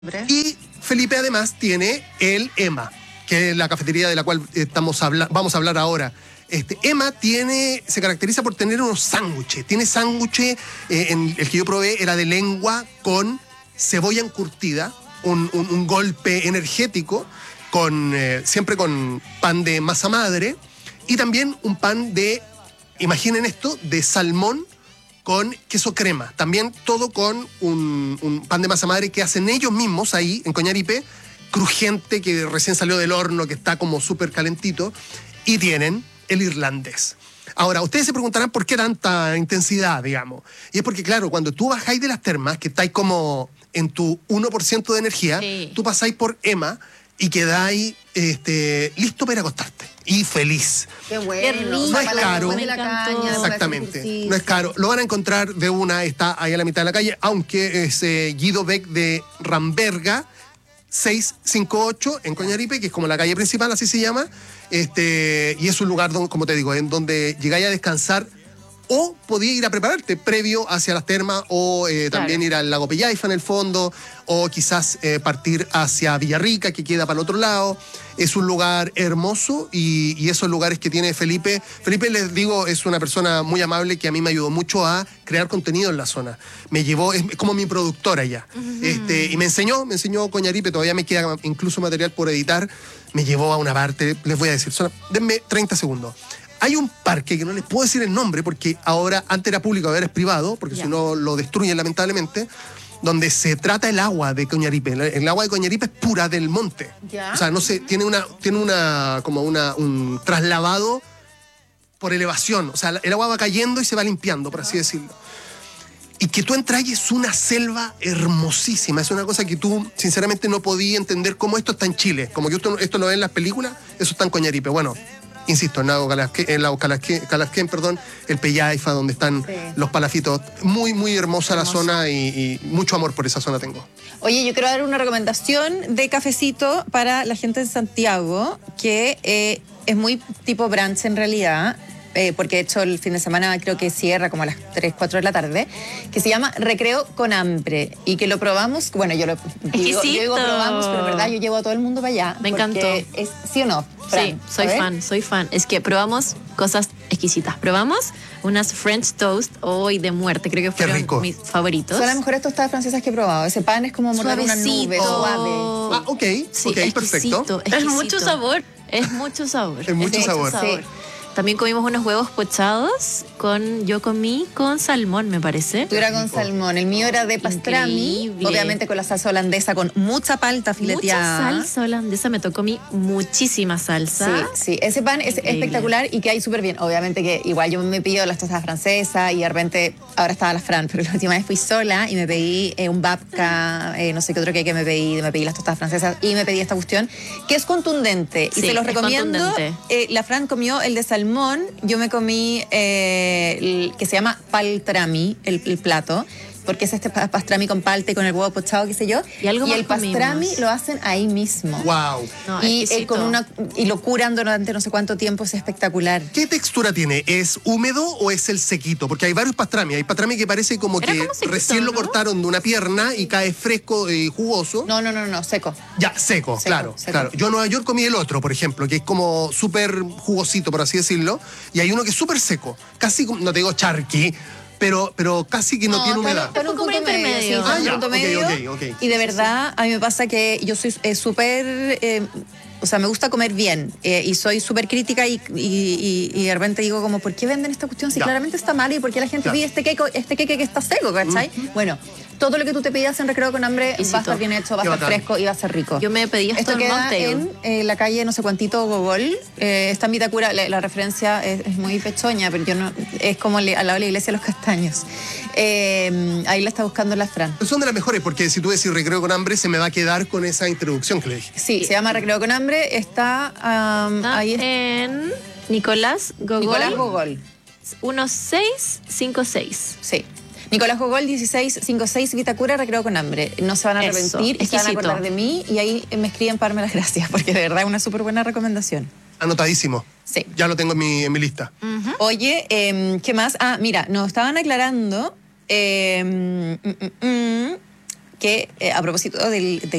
Y Felipe además tiene el EMA, que es la cafetería de la cual vamos a hablar ahora. EMA se caracteriza por tener unos sándwiches. Tiene sándwiches, el que yo probé era de lengua con cebolla encurtida, un golpe energético, siempre con pan de masa madre, y también un pan imaginen esto, de salmón con queso crema. También todo con un pan de masa madre que hacen ellos mismos ahí en Coñaripe, crujiente, que recién salió del horno, que está como súper calentito. Y tienen el irlandés. Ahora, ustedes se preguntarán por qué tanta intensidad, digamos. Y es porque, claro, cuando tú bajáis de las termas, que estáis como en tu 1% de energía, sí, tú pasáis por EMA y quedáis listo para ir a acostarte. Y feliz. Qué bueno. No es caro. Exactamente. No es caro. Lo van a encontrar de una, está ahí a la mitad de la calle, aunque es Guido Beck de Ramberga 658 en Coñaripe, que es como la calle principal, así se llama. Y es un lugar, donde, como te digo, en donde llegáis a descansar o podías ir a prepararte previo hacia las termas o también ir al lago Pellaifa en el fondo, o quizás partir hacia Villarrica, que queda para el otro lado. Es un lugar hermoso y esos lugares que tiene Felipe. Felipe, les digo, es una persona muy amable que a mí me ayudó mucho a crear contenido en la zona. Me llevó, es como mi productora ya. Y me enseñó Coñaripe, todavía me queda incluso material por editar. Me llevó a una parte, les voy a decir, denme 30 segundos. Hay un parque que no les puedo decir el nombre porque antes era público, ahora es privado, porque si no lo destruyen lamentablemente, donde se trata el agua de Coñaripe. El agua de Coñaripe es pura del monte. O sea, no sé, tiene un traslavado por elevación. O sea, el agua va cayendo y se va limpiando, por así decirlo. Y que tú entras y es una selva hermosísima. Es una cosa que tú, sinceramente, no podías entender cómo esto está en Chile. Como que esto lo ven en las películas, eso está en Coñaripe. Bueno, insisto, en Lago Calasquén, el Pellaifa, donde están los palafitos. Muy, muy hermosa la zona y mucho amor por esa zona tengo. Oye, yo quiero dar una recomendación de cafecito para la gente en Santiago, que es muy tipo brunch en realidad, porque de hecho el fin de semana creo que cierra como a las 3, 4 de la tarde, que se llama Recreo con Hambre, y que lo probamos, bueno, yo digo probamos, pero en verdad yo llevo a todo el mundo para allá. Me encantó. ¿Sí o no, Fran? Sí, soy fan. Es que probamos cosas exquisitas. Probamos unas French toast hoy de muerte, creo que fueron mis favoritos. Son las mejores tostadas francesas que he probado. Ese pan es como morder una nube, suave. Ah, ok, perfecto. Es mucho sabor. Es mucho sabor. Sí. También comimos unos huevos pochados yo comí con salmón, me parece. Tú era con salmón, el mío era de pastrami. Increíble. Obviamente con la salsa holandesa, con mucha palta fileteada. Mucha salsa holandesa, me tocó a mí muchísima salsa. Sí, ese pan es espectacular y que hay súper bien. Obviamente que igual yo me pido las tostadas francesas y de repente, ahora estaba la Fran, pero la última vez fui sola y me pedí un babka, no sé qué otro que me pedí las tostadas francesas y me pedí esta cuestión, que es contundente. Y se los recomiendo. La Fran comió el de salmón, yo me comí el que se llama paltrami, el plato, porque es pastrami con palta y con el huevo pochado, qué sé yo. Y el pastrami lo hacen ahí mismo. Wow. No, y lo curan durante no sé cuánto tiempo, es espectacular. ¿Qué textura tiene? ¿Es húmedo o es el sequito? Porque hay varios pastrami. Hay pastrami que parece como que sequito, recién lo cortaron de una pierna y cae fresco y jugoso. No, seco. Ya, seco, claro. Yo en Nueva York comí el otro, por ejemplo, que es como súper jugosito, por así decirlo. Y hay uno que es súper seco. Casi, no te digo charqui, pero casi que no tiene humedad. Está en un punto intermedio. Okay. Y de verdad, a mí me pasa que yo soy súper... o sea, me gusta comer bien y soy súper crítica y de repente digo como, ¿por qué venden esta cuestión si claramente está mal y por qué la gente pide este queque que está seco, ¿cachai? Bueno, todo lo que tú te pidas en Recreo con Hambre va a estar bien hecho, va a estar fresco y va a ser rico. Yo me pedí esto queda en la calle no sé cuántito Gogol. Está en Vitacura, la referencia es muy pechoña, pero yo no, es como al lado de la iglesia de los Castaños. Ahí la está buscando la Fran. Son de las mejores, porque si tú decís Recreo con Hambre se me va a quedar con esa introducción que le dije. Sí, se llama Recreo con Hambre, está ahí en Nicolás Gogol 1656. Sí. Nicolás Gogol, 1656, Vitacura, Recreo con Hambre. No se van a arrepentir y se van a acordar de mí y ahí me escriben para darme las gracias, porque de verdad es una súper buena recomendación. Anotadísimo. Sí. Ya lo tengo en mi lista. Oye, ¿qué más? Mira, nos estaban aclarando que a propósito del